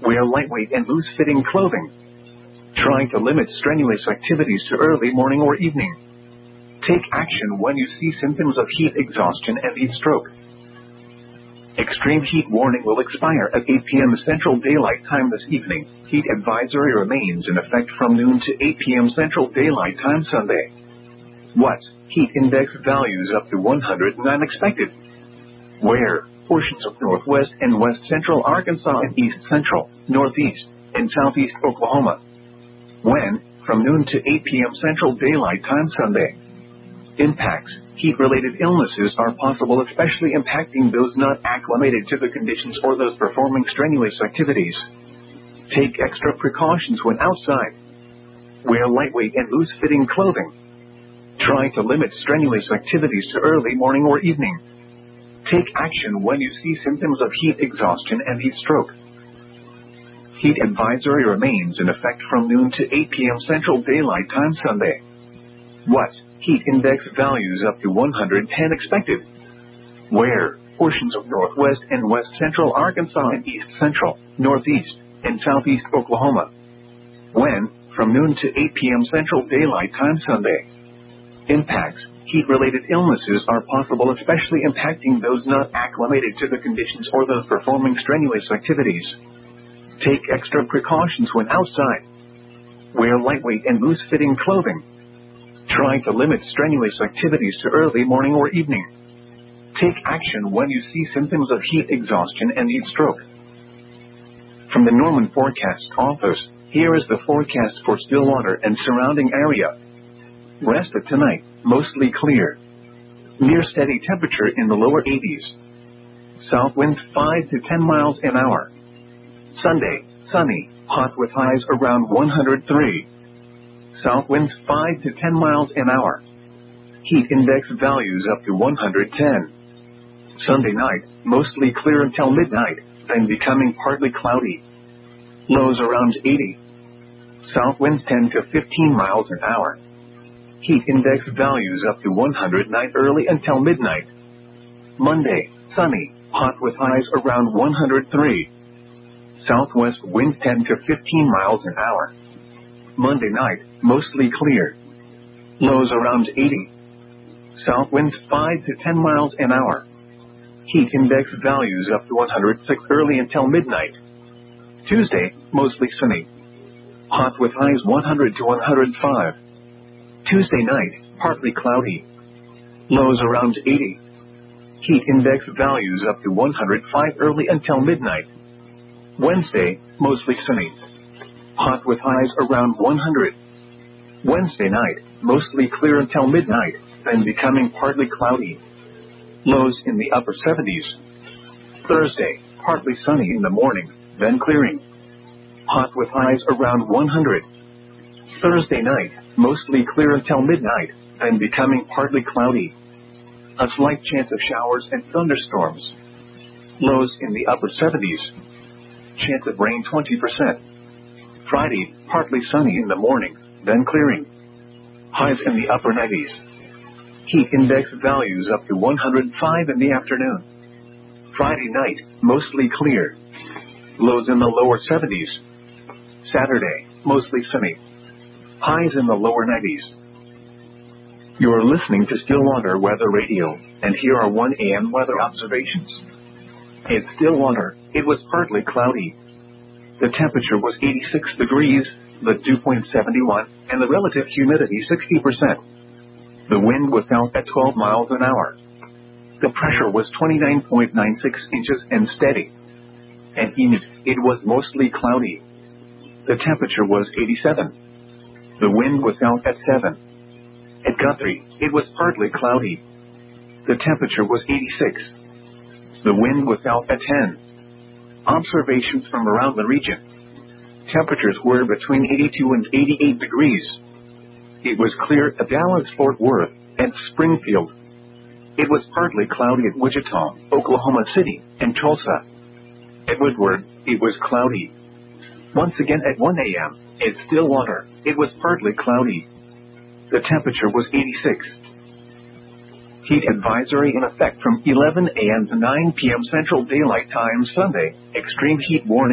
Wear lightweight and loose-fitting clothing. Try to limit strenuous activities to early morning or evening. Take action when you see symptoms of heat exhaustion and heat stroke. Extreme heat warning will expire at 8 p.m. Central Daylight Time this evening. Heat advisory remains in effect from noon to 8 p.m. Central Daylight Time Sunday. What? Heat index values up to 109 expected. Where? Portions of northwest and west central Arkansas and east central, northeast, and southeast Oklahoma. When? From noon to 8 p.m. Central Daylight Time Sunday. Impacts. Heat-related illnesses are possible, especially impacting those not acclimated to the conditions or those performing strenuous activities. Take extra precautions when outside. Wear lightweight and loose-fitting clothing. Try to limit strenuous activities to early morning or evening. Take action when you see symptoms of heat exhaustion and heat stroke. Heat advisory remains in effect from noon to 8 p.m. Central Daylight Time Sunday. What? Heat index values up to 110 expected. Where? Portions of northwest and west central Arkansas and east central, northeast, and southeast Oklahoma. When? From noon to 8 p.m. Central Daylight Time Sunday. Impacts. Heat-related illnesses are possible, especially impacting those not acclimated to the conditions or those performing strenuous activities. Take extra precautions when outside. Wear lightweight and loose-fitting clothing. Try to limit strenuous activities to early morning or evening. Take action when you see symptoms of heat exhaustion and heat stroke. From the Norman Forecast Office, here is the forecast for Stillwater and surrounding area. Rest of tonight, mostly clear. Near steady temperature in the lower 80s. South wind 5 to 10 miles an hour. Sunday, sunny, hot with highs around 103. South winds 5 to 10 miles an hour. Heat index values up to 110. Sunday night, mostly clear until midnight, then becoming partly cloudy. Lows around 80. South winds 10 to 15 miles an hour. Heat index values up to 109 early until midnight. Monday, sunny, hot with highs around 103. Southwest winds 10 to 15 miles an hour. Monday night, mostly clear. Lows around 80. South winds 5 to 10 miles an hour. Heat index values up to 106 early until midnight. Tuesday, mostly sunny. Hot with highs 100 to 105. Tuesday night, partly cloudy. Lows around 80. Heat index values up to 105 early until midnight. Wednesday, mostly sunny. Hot with highs around 100. Wednesday night, mostly clear until midnight, then becoming partly cloudy. Lows in the upper 70s. Thursday, partly sunny in the morning, then clearing. Hot with highs around 100. Thursday night, mostly clear until midnight, then becoming partly cloudy. A slight chance of showers and thunderstorms. Lows in the upper 70s. Chance of rain 20%. Friday, partly sunny in the morning, then clearing. Highs in the upper 90s. Heat index values up to 105 in the afternoon. Friday night, mostly clear. Lows in the lower 70s. Saturday, mostly sunny. Highs in the lower 90s. You're listening to Stillwater Weather Radio, and here are 1 a.m. weather observations. In Stillwater, it was partly cloudy. The temperature was 86 degrees, the dew point 71, and the relative humidity 60%. The wind was out at 12 miles an hour. The pressure was 29.96 inches and steady. And humid, it was mostly cloudy. The temperature was 87. The wind was out at 7. At Guthrie, it was partly cloudy. The temperature was 86. The wind was out at 10. Observations from around the region. Temperatures were between 82 and 88 degrees. It was clear at Dallas, Fort Worth, and Springfield. It was partly cloudy at Wichita, Oklahoma City, and Tulsa. At Woodward, it was cloudy. Once again at 1 a.m., at Stillwater, it was partly cloudy. The temperature was 86. Heat advisory in effect from 11 a.m. to 9 p.m. Central Daylight Time Sunday. Extreme heat warning.